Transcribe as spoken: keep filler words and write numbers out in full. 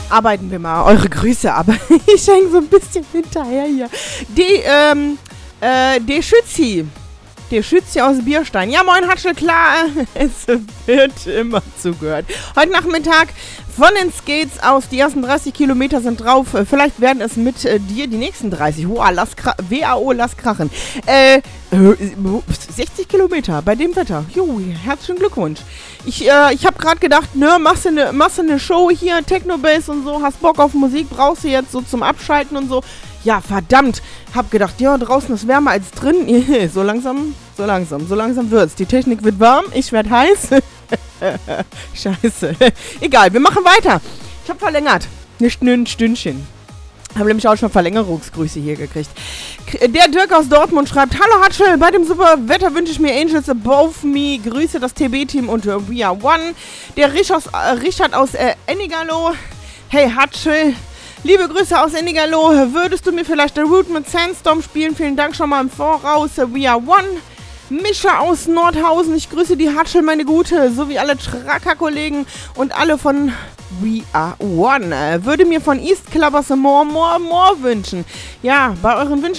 arbeiten wir mal. Eure Grüße, aber ich hänge so ein bisschen hinterher hier. Die, ähm, äh, der Schützi. Der Schützi aus Bierstein. Ja, moin, Hatschel, klar, es wird immer zugehört. Heute Nachmittag von den Skates aus, die ersten dreißig Kilometer sind drauf. Vielleicht werden es mit äh, dir die nächsten dreißig. Hoa, lass W A O, lass krachen. Äh, sechzig Kilometer bei dem Wetter. Jo, herzlichen Glückwunsch. Ich, äh, ich habe gerade gedacht, ne, machst du eine machst du eine Show hier, Techno-Bass und so, hast Bock auf Musik, brauchst du jetzt so zum Abschalten und so. Ja, verdammt. Hab gedacht, ja, draußen ist wärmer als drin. So langsam, so langsam, so langsam wird's. Die Technik wird warm, ich werd heiß. Scheiße. Egal, wir machen weiter. Ich hab verlängert. Nicht nur ein Stündchen. Habe nämlich auch schon Verlängerungsgrüße hier gekriegt. Der Dirk aus Dortmund schreibt: Hallo Hatschel, bei dem super Wetter wünsche ich mir Angels Above Me. Grüße das T B-Team und uh, We Are One. Der Rich aus, äh, Richard aus äh, Enigalo. Hey Hatschel. Liebe Grüße aus Enigalo. Würdest du mir vielleicht The Root mit Sandstorm spielen? Vielen Dank schon mal im Voraus. We Are One. Mischa aus Nordhausen. Ich grüße die Hatschel, meine Gute, sowie alle Tracker-Kollegen und alle von We Are One. Würde mir von East Clubbers More, More, More wünschen. Ja, bei euren Wünschen